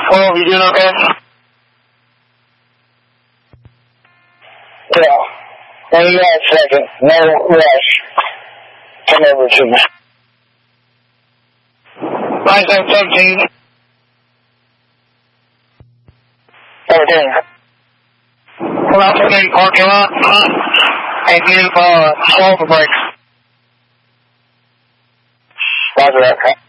12, you doing okay? Yeah. Hang on a second. No rush. Come over to me. 5717. 14. Pull out the state parking lot and give shoulder brakes. Roger that.